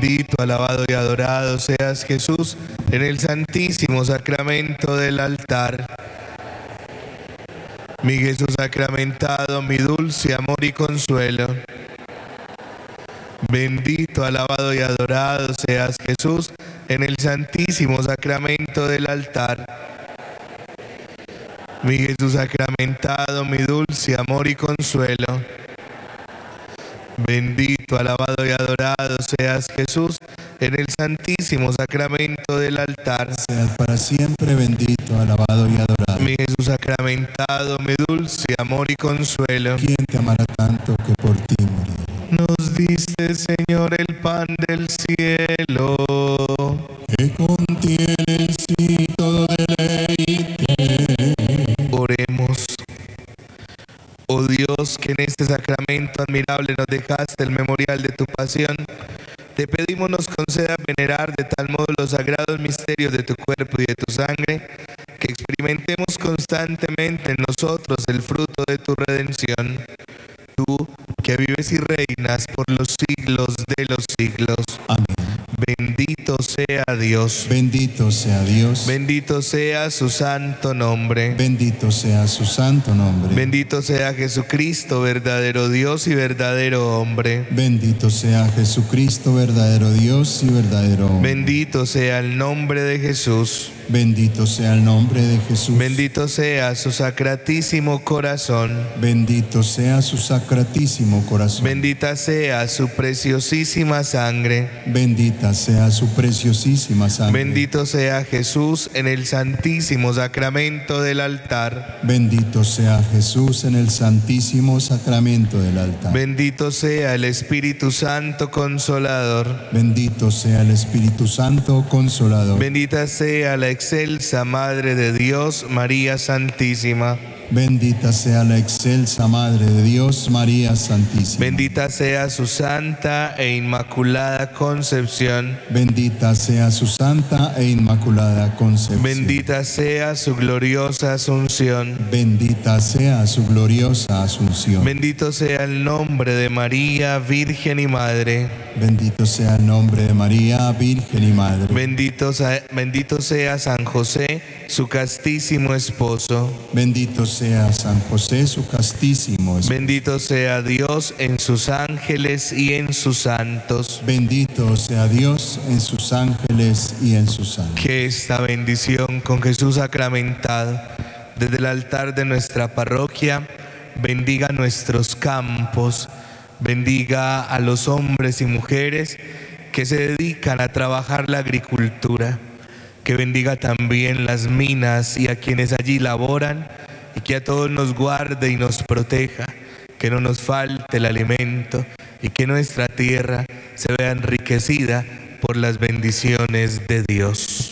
Bendito, alabado y adorado seas, Jesús, en el santísimo sacramento del altar. Mi Jesús sacramentado, mi dulce amor y consuelo. Bendito, alabado y adorado seas, Jesús, en el santísimo sacramento del altar. Mi Jesús sacramentado, mi dulce amor y consuelo. Bendito, alabado y adorado seas, Jesús, en el santísimo sacramento del altar. Seas para siempre bendito, alabado y adorado. Mi Jesús sacramentado, mi dulce amor y consuelo. ¿Quién te amará tanto que por ti morir? Nos diste, Señor, el pan del cielo, Que contiene en sí todo deleite. Oremos. Oh Dios, que en este sacramento admirable nos dejaste el memorial de tu pasión, te pedimos nos conceda venerar de tal modo los sagrados misterios de tu cuerpo y de tu sangre, que experimentemos constantemente en nosotros el fruto de tu redención. Tú, que vives y reinas por los siglos de los siglos. Amén. Bendito sea Dios. Bendito sea Dios. Bendito sea su santo nombre. Bendito sea su santo nombre. Bendito sea Jesucristo, verdadero Dios y verdadero hombre. Bendito sea Jesucristo, verdadero Dios y verdadero hombre. Bendito sea el nombre de Jesús. Bendito sea el nombre de Jesús. Bendito sea su sacratísimo corazón. Bendito sea su sacratísimo corazón. Bendita sea su preciosísima sangre. Bendita sea su preciosísima sangre. Bendito sea Jesús en el santísimo sacramento del altar. Bendito sea Jesús en el santísimo sacramento del altar. Bendito sea el Espíritu Santo Consolador. Bendito sea el Espíritu Santo Consolador. Bendita sea la excelsa Madre de Dios, María Santísima. Bendita sea la excelsa Madre de Dios, María Santísima. Bendita sea su santa e inmaculada concepción. Bendita sea su santa e inmaculada concepción. Bendita sea su gloriosa asunción. Bendita sea su gloriosa asunción. Bendito sea el nombre de María, Virgen y Madre. Bendito sea el nombre de María, Virgen y Madre. Bendito sea San José, su castísimo esposo. Bendito sea San José, su castísimo esposo. Bendito sea Dios en sus ángeles y en sus santos. Bendito sea Dios en sus ángeles y en sus santos. Que esta bendición con Jesús sacramentado desde el altar de nuestra parroquia bendiga nuestros campos, bendiga a los hombres y mujeres que se dedican a trabajar la agricultura, que bendiga también las minas y a quienes allí laboran, y que a todos nos guarde y nos proteja, que no nos falte el alimento y que nuestra tierra se vea enriquecida por las bendiciones de Dios.